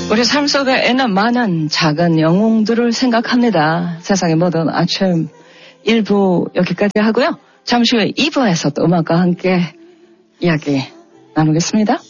우리 삶 속에는 많은 작은 영웅들을 생각합니다. 세상의 모든 아침 1부 여기까지 하고요. 잠시 후에 2부에서 또 음악과 함께 이야기 나누겠습니다.